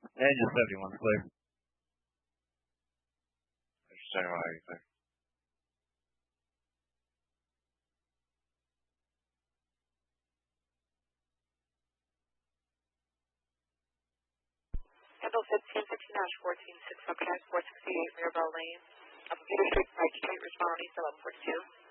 And your 71's clear. Just checking out everything. Handle 15-14, 6 okay, 468 Mirabelle Lane. Peter Street, Wright Street, respond on East 1142.